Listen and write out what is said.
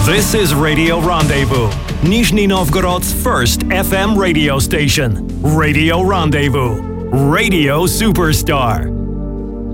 This is Radio Rendezvous, Nizhny Novgorod's first FM radio station. Radio Rendezvous. Radio Superstar.